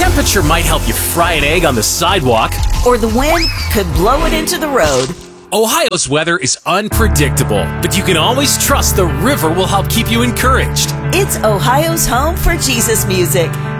temperature might help you fry an egg on the sidewalk. Or the wind could blow it into the road. Ohio's weather is unpredictable, but you can always trust the river will help keep you encouraged. It's Ohio's home for Jesus music.